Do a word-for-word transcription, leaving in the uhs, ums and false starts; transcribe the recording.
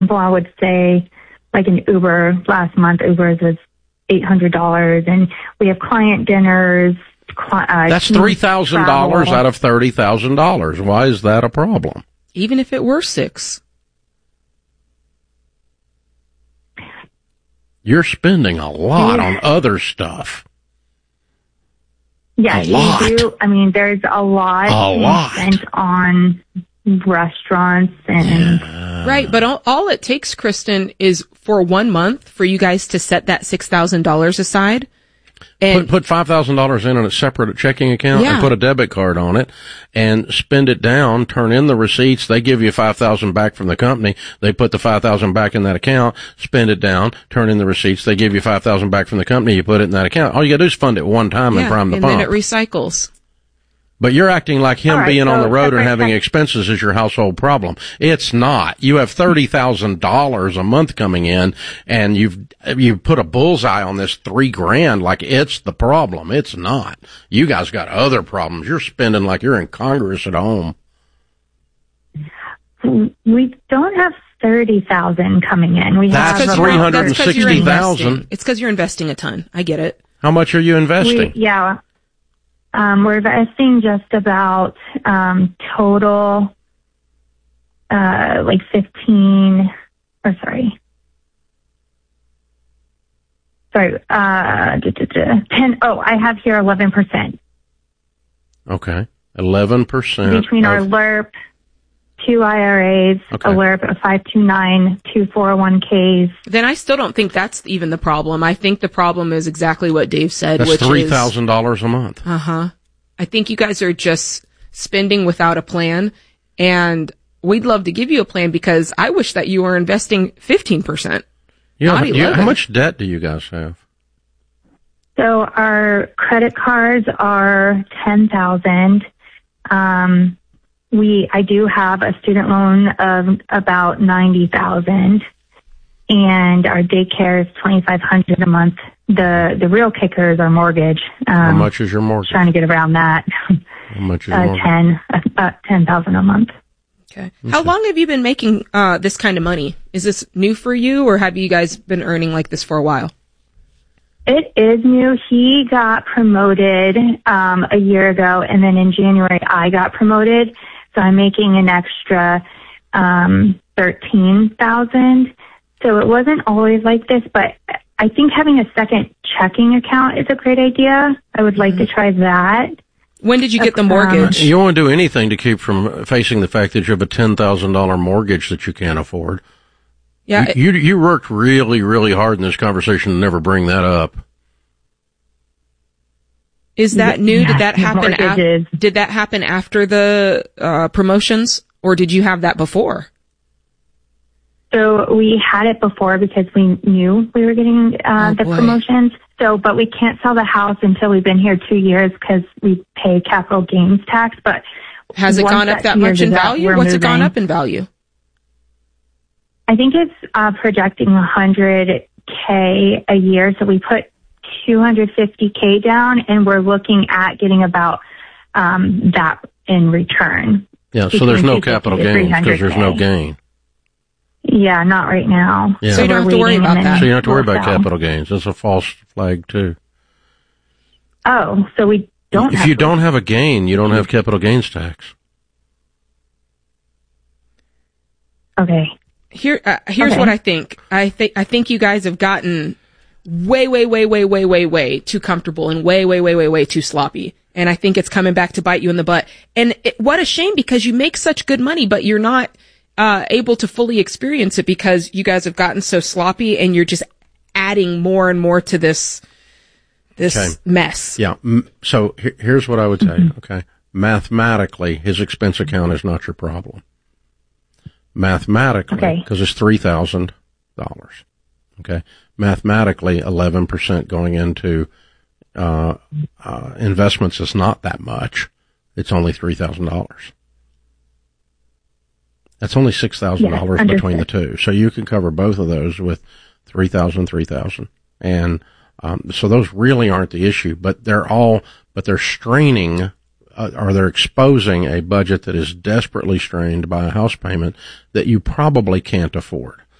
I would say, like an Uber last month, Uber's was eight hundred dollars, and we have client dinners. Uh, That's three thousand dollars out of thirty thousand dollars. Why is that a problem? Even if it were six. You're spending a lot yeah. on other stuff. Yeah, you do. I mean, there's a lot, a lot. spent on restaurants and yeah. right. But all, all it takes, Kristen, is for one month for you guys to set that six thousand dollars aside. And put put five thousand dollars in on a separate checking account yeah. and put a debit card on it and spend it down, turn in the receipts. They give you five thousand dollars back from the company. They put the five thousand dollars back in that account, spend it down, turn in the receipts. They give you five thousand dollars back from the company. You put it in that account. All you gotta do is fund it one time yeah, and prime the and pump. And then it recycles. But you're acting like him right, being so on the road and having check. expenses is your household problem. It's not. You have thirty thousand dollars a month coming in, and you've you've put a bullseye on this three grand like it's the problem. It's not. You guys got other problems. You're spending like you're in Congress at home. We don't have thirty thousand coming in. We that's have three hundred and sixty thousand. It's because you're investing a ton. I get it. How much are you investing? We, yeah. Um, we're investing just about, um, total, uh, like fifteen, or sorry. Sorry, uh, duh, duh, duh, ten, oh, I have here eleven percent. Okay. eleven percent. Between of, our L E R P, two I R As, okay. a L E R P, a five two nine, two four oh one Ks. Then I still don't think that's even the problem. I think the problem is exactly what Dave said, that's which three thousand dollars is, a month. Uh-huh. I think you guys are just spending without a plan, and we'd love to give you a plan because I wish that you were investing fifteen percent. Yeah, not you, how much debt do you guys have? So our credit cards are ten thousand. Um, we, I do have a student loan of about ninety thousand, and our daycare is twenty-five hundred a month. The the real kicker is our mortgage. Um, How much is your mortgage? Trying to get around that. How much is uh, your mortgage? ten, about ten thousand a month. Okay. okay. How long have you been making uh this kind of money? Is this new for you, or have you guys been earning like this for a while? It is new. He got promoted um a year ago, and then in January I got promoted, so I'm making an extra um thirteen thousand. So it wasn't always like this, but I think having a second checking account is a great idea. I would like mm-hmm. to try that. When did you get the mortgage? Um, you won't do anything to keep from facing the fact that you have a ten thousand dollars mortgage that you can't afford. Yeah. You, you, you worked really, really hard in this conversation to never bring that up. Is that new? Yeah, did that happen? Af- did that happen after the uh, promotions, or did you have that before? So we had it before because we knew we were getting uh, oh, the boy. promotions. So, but we can't sell the house until we've been here two years because we pay capital gains tax. But has it gone up that, that much in value? What's moving. it gone up in value? I think it's uh, projecting one hundred K a year. So we put two hundred fifty K down, and we're looking at getting about um, that in return. Yeah. So there's no capital gains because there's no gain. Yeah, not right now. Yeah. So you don't have to worry about that. So you don't have to worry about down. capital gains. That's a false flag too. Oh, so we don't If have you to. don't have a gain, you don't have capital gains tax. Okay. Here, uh, here's okay. what I think. I think I think you guys have gotten way, way, way, way, way, way, way too comfortable and way, way, way, way, way too sloppy. And I think it's coming back to bite you in the butt. And it, what a shame, because you make such good money, but you're not uh able to fully experience it because you guys have gotten so sloppy, and you're just adding more and more to this this okay. mess. Yeah. So here's what I would tell you. Okay. Mathematically, his expense account is not your problem. Mathematically, because okay. it's three thousand dollars. Okay. Mathematically, eleven percent going into uh, uh, investments is not that much. It's only three thousand dollars. That's only six thousand yeah, dollars between the two. So you can cover both of those with three thousand, three thousand. And um, so those really aren't the issue, but they're all, but they're straining, uh, or they're exposing a budget that is desperately strained by a house payment that you probably can't afford.